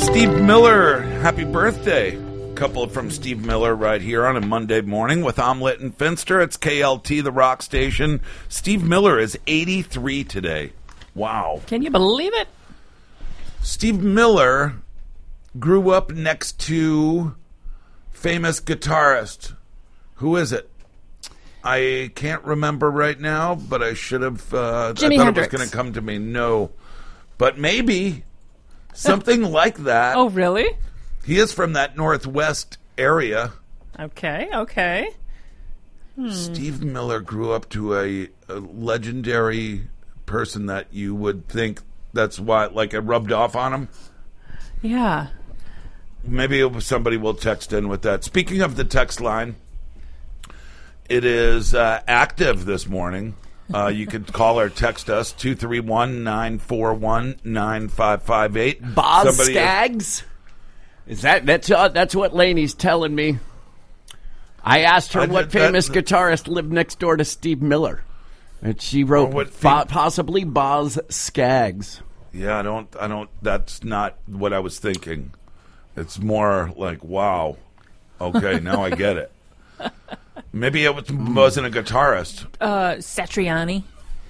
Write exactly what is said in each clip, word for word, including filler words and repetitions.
Steve Miller, happy birthday. Couple from Steve Miller right here on a Monday morning with Omelette and Finster. It's K L T, the rock station. Steve Miller is eighty-three today. Wow. Can you believe it? Steve Miller grew up next to famous guitarist. Who is it? I can't remember right now, but I should have. Uh, Jimi I thought Hendrix. it was going to come to me. No. But maybe something like that. Oh, really? He is from that Northwest area. Okay, okay. Hmm. Steve Miller grew up to a, a legendary person that you would think that's why, like, it rubbed off on him. Yeah. Maybe it was somebody will text in with that. Speaking of the text line, it is uh, active this morning. Uh, you can call or text us, two three one, nine four one, nine five five eight. Boz Somebody Skaggs? Is that that's uh, that's what Lainey's telling me? I asked her I what did that- famous guitarist lived next door to Steve Miller, and she wrote Or what po- fam- possibly Boz Skaggs. Yeah, I don't, I don't, that's not what I was thinking. It's more like, wow. Okay, now I get it. Maybe it was, wasn't a guitarist. Uh, Satriani.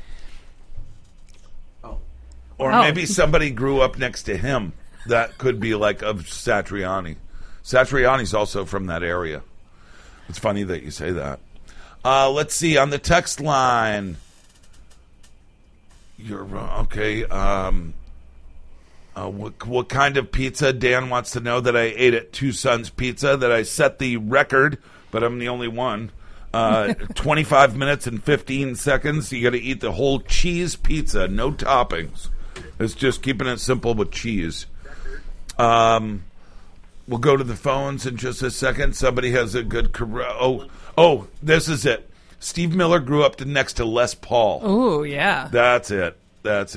Or Oh. maybe somebody grew up next to him. That could be like of Satriani. Satriani's also from that area. It's funny that you say that. Uh, let's see, on the text line. You're wrong. Okay. Um, uh, what, what kind of pizza? Dan wants to know that I ate at Two Sons Pizza, that I set the record, but I'm the only one. Uh, twenty-five minutes and fifteen seconds. You got to eat the whole cheese pizza, no toppings. It's just keeping it simple with cheese. Um, we'll go to the phones in just a second. Somebody has a good career. Oh, oh, this is it. Steve Miller grew up to next to Les Paul. Oh, yeah. That's it. That's it.